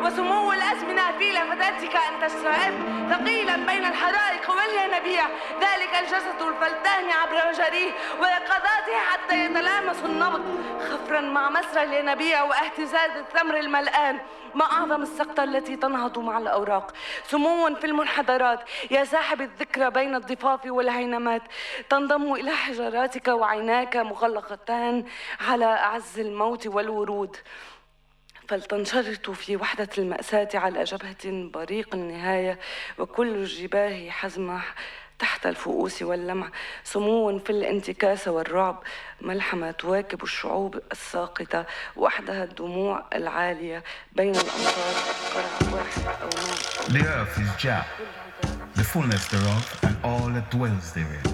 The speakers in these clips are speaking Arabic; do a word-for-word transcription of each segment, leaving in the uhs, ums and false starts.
وسمو الأزمنة في لفتاتك أن تسترعب ثقيلا بين الحدائق والينابيع ذلك الجسد الفلتان عبر مجاريه ويقظاته حتى يتلامس النبض خفرا مع مسرى الينابيع واهتزاز الثمر الملآن ما أعظم السقطة التي تنهض مع الأوراق سمو في المنحدرات يا ساحب الذكرى بين الضفاف والهينمات تنضم إلى حجراتك وعيناك مغلقتان على أعز الموت والورود فلتنشرط في وحدة المأساة على جبهة بريق النهاية وكل الجباه حزمة تحت الفؤوس واللمع سمو في الانتكاس والرعب ملحمة تواكب الشعوب الساقطة وحدها الدموع العالية بين الأمطار قرع واحد أو نار. The earth is Jah, the fullness thereof and all that dwells therein.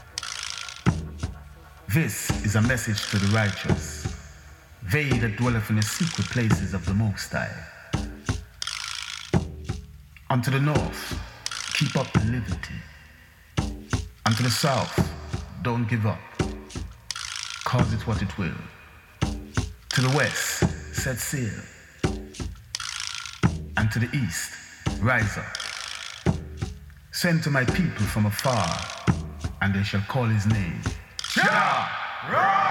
This is a message to the righteous, they that dwelleth in the secret places of the Most High. Unto the north, keep up the liberty. And to the south, don't give up, cause it what it will. To the west, set sail. And to the east, rise up. Send to my people from afar, and they shall call his name. Jah!